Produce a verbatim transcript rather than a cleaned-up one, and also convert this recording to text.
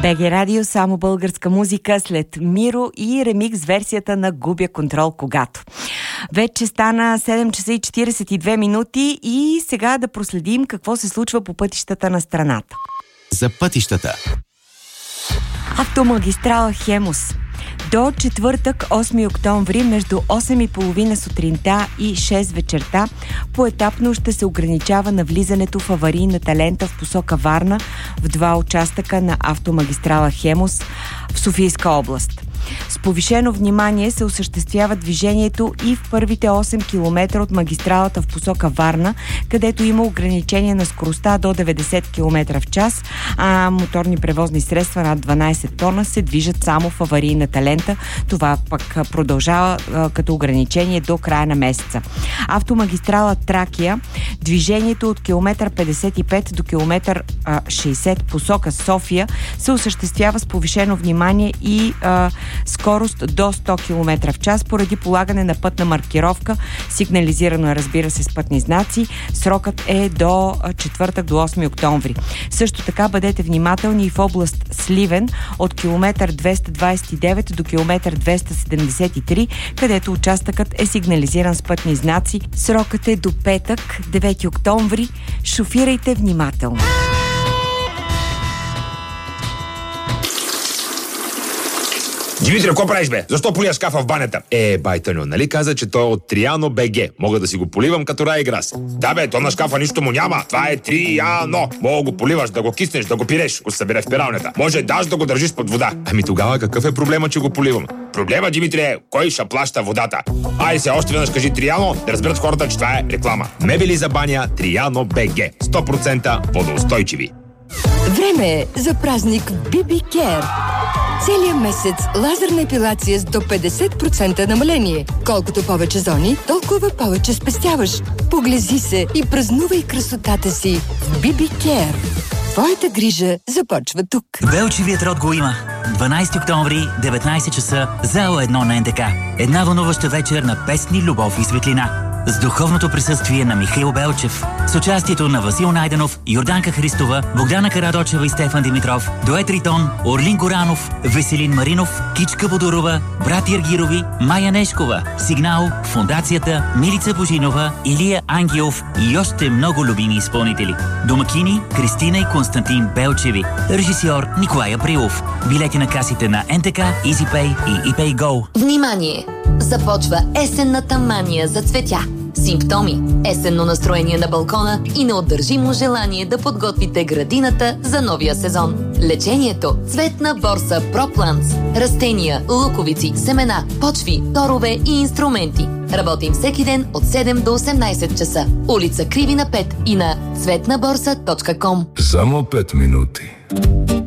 БГ Радио, само българска музика след Миро и ремикс версията на Губя контрол когато. Вече стана седем часа и четиридесет и две минути и сега да проследим какво се случва по пътищата на страната. За пътищата. Автомагистрала Хемус. До четвъртък, осми октомври, между осем и половина сутринта и шест вечерта, поетапно ще се ограничава навлизането в аварийната лента в посока Варна в два участъка на автомагистрала Хемус в Софийска област. С повишено внимание се осъществява движението и в първите осем километра от магистралата в посока Варна, където има ограничение на скоростта до деветдесет километра в час, а моторни превозни средства над дванадесет тона се движат само в аварийната лента. Това пък продължава а, като ограничение до края на месеца. Автомагистрала Тракия, движението от километър петдесет и пет до километър шейсет посока София се осъществява с повишено внимание и а, скорост до сто километра в час поради полагане на пътна маркировка, сигнализирано е, разбира се, с пътни знаци. Срокът е до четвъртък, до осми октомври. Също така бъдете внимателни и в област Сливен от километър двеста двадесет и девет до километър двеста седемдесет и три, където участъкът е сигнализиран с пътни знаци. Срокът е до петък, девети октомври. Шофирайте внимателно. Димитри, какво правиш, бе? Защо полия шкафа в банята? Е, байтъньо, нали каза, че той е от Триано БГ. Мога да си го поливам като рай и грас. Да, бе, то на шкафа нищо му няма. Това е Триано. Мога го поливаш, да го киснеш, да го пиреш, го събере в пиралнята. Може даже да го държиш под вода. Ами тогава какъв е проблема, че го поливам? Проблема, Димитри, е кой ще плаща водата. Ай се, още веднъж кажи Триано, да разберат хората, че това е реклама. Мебели за баня Триано БГ. сто процента водоустойчиви. Време е за празник би би Care. Целият месец лазерна епилация с до петдесет процента намаление. Колкото повече зони, толкова повече спестяваш. Поглези се и празнувай красотата си в би би Care. Твоята грижа започва тук. Белчевият род го има. дванадесети октомври, деветнадесет часа, зала едно на ен де ка. Една вълнуваща вечер на песни, любов и светлина. С духовното присъствие на Михаил Белчев, с участието на Васил Найденов, Йорданка Христова, Богдана Карадочева и Стефан Димитров, Дует Ритон, Орлин Горанов, Веселин Маринов, Кичка Бодорова, брат Ергирови, Майя Нешкова, Сигнал, Фондацията, Милица Божинова, Илия Ангелов и още много любими изпълнители. Домакини Кристина и Константин Белчеви. Режисьор Николай Априлов. Билети на касите на ен те ка, EasyPay и ePayGo. Внимание! Започва есенната мания за цветя. Симптоми, есенно настроение на балкона и неотдържимо желание да подготвите градината за новия сезон. Лечението – цветна борса ProPlants. Растения, луковици, семена, почви, торове и инструменти. Работим всеки ден от седем до осемнадесет часа. Улица Кривина пет и на цветна борса точка ком. Само пет минути.